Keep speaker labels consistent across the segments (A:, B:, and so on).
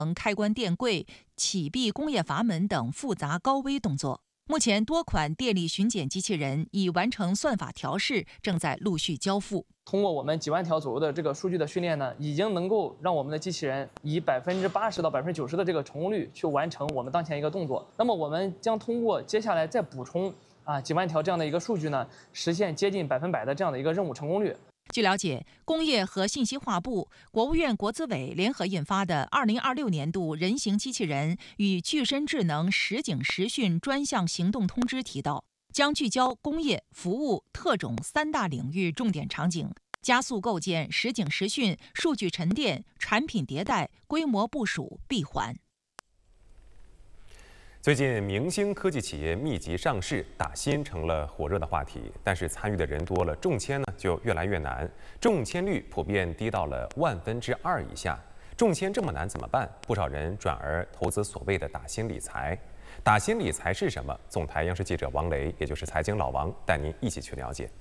A: 开关电柜、启闭工业阀门等复杂高危动作。目前，多款电力巡检机器人已完成算法调试，正在陆续交付。
B: 通过我们几万条左右的这个数据的训练呢，已经能够让我们的机器人以80%到90%的这个成功率去完成我们当前一个动作。那么我们将通过接下来再补充几万条这样的一个数据呢，实现接近100%的这样的一个任务成功率。
A: 据了解，工业和信息化部、国务院国资委联合印发的2026年度人形机器人与具身智能实景实训专项行动通知提到，将聚焦工业、服务、特种3大领域重点场景，加速构建实景实训、数据沉淀、产品迭代、规模部署闭环。
C: 最近，明星科技企业密集上市，打新成了火热的话题。但是参与的人多了，中签呢就越来越难，中签率普遍低到了2%以下。中签这么难怎么办？不少人转而投资所谓的打新理财。打新理财是什么？总台央视记者王雷，也就是财经老王，带您一起去了解。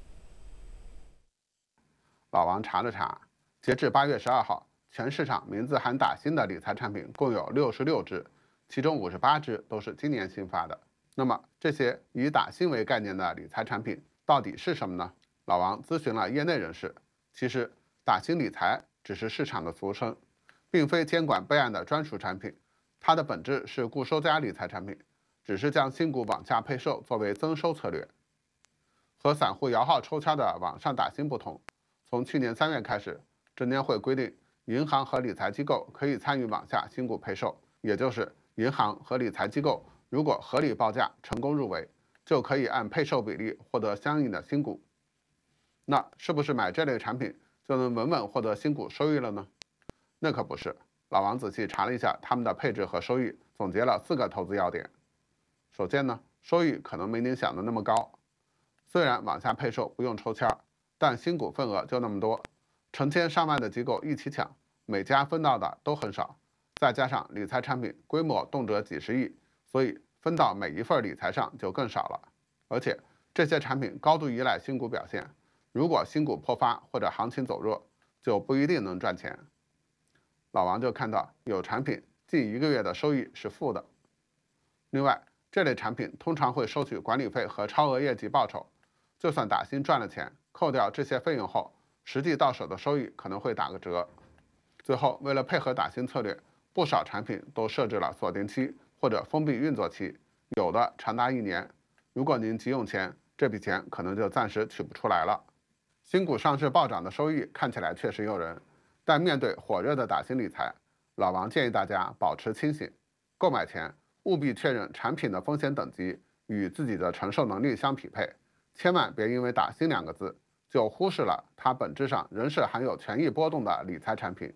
D: 老王查了查，截至8月12号，全市场名字含打新的理财产品共有66只。其中58只都是今年新发的。那么这些以打新为概念的理财产品到底是什么呢？老王咨询了业内人士，其实打新理财只是市场的俗称，并非监管备案的专属产品。它的本质是固收加理财产品，只是将新股网下配售作为增收策略。和散户摇号抽签的网上打新不同，从去年3月开始，证监会规定银行和理财机构可以参与网下新股配售，也就是银行和理财机构如果合理报价成功入围，就可以按配售比例获得相应的新股。那是不是买这类产品就能稳稳获得新股收益了呢？那可不是。老王仔细查了一下他们的配置和收益，总结了4个投资要点。首先呢，收益可能没您想的那么高。虽然网下配售不用抽签，但新股份额就那么多，成千上万的机构一起抢，每家分到的都很少。再加上理财产品规模动辄几十亿，所以分到每一份理财上就更少了。而且这些产品高度依赖新股表现，如果新股破发或者行情走弱，就不一定能赚钱。老王就看到有产品近1个月的收益是负的。另外，这类产品通常会收取管理费和超额业绩报酬，就算打新赚了钱，扣掉这些费用后，实际到手的收益可能会打个折。最后，为了配合打新策略，不少产品都设置了锁定期或者封闭运作期，有的长达1年。如果您急用钱，这笔钱可能就暂时取不出来了。新股上市暴涨的收益看起来确实诱人，但面对火热的打新理财，老王建议大家保持清醒，购买前务必确认产品的风险等级与自己的承受能力相匹配，千万别因为打新2个字就忽视了它本质上仍是含有权益波动的理财产品。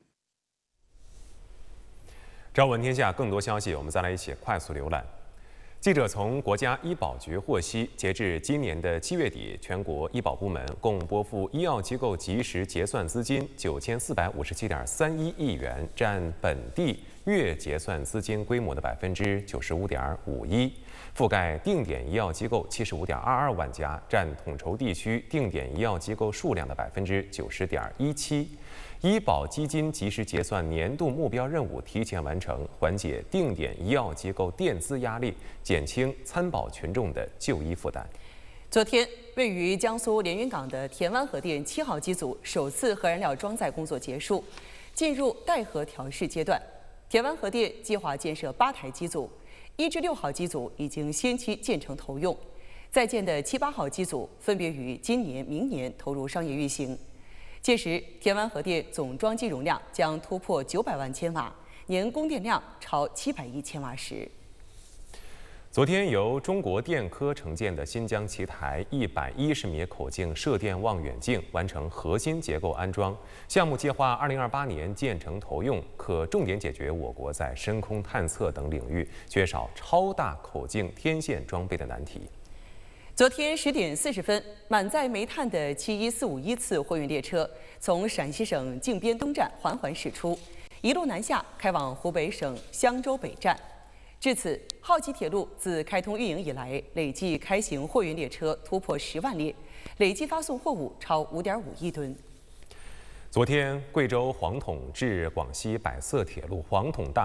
C: 朝闻天下更多消息，我们再来一起快速浏览。记者从国家医保局获悉，截至今年的7月底，全国医保部门共拨付医药机构即时结算资金9457.31亿元，占本地月结算资金规模的95.51%，覆盖定点医药机构75.22万家，占统筹地区定点医药机构数量的90.17%。医保基金及时结算年度目标任务提前完成，缓解定点医药机构垫资压力，减轻参保群众的就医负担。
E: 昨天，位于江苏连云港的田湾核电7号机组首次核燃料装载工作结束，进入待核调试阶段。田湾核电计划建设8台机组，1至6号机组已经先期建成投用，在建的7、8号机组分别于今年、明年投入商业运行。届时，田湾核电总装机容量将突破900万千瓦，年供电量超700亿千瓦时。
C: 昨天，由中国电科承建的新疆奇台110米口径射电望远镜完成核心结构安装，项目计划2028年建成投用，可重点解决我国在深空探测等领域缺少超大口径天线装备的难题。
E: 昨天10点40分，满载煤炭的71451次货运列车从陕西省靖边东站缓缓驶出，一路南下开往湖北省襄州北站。至此，浩吉铁路自开通运营以来，累计开行货运列车突破10万列，累计发送货物超5.5亿吨。
C: 昨天，贵州黄统至广西百色铁路黄统大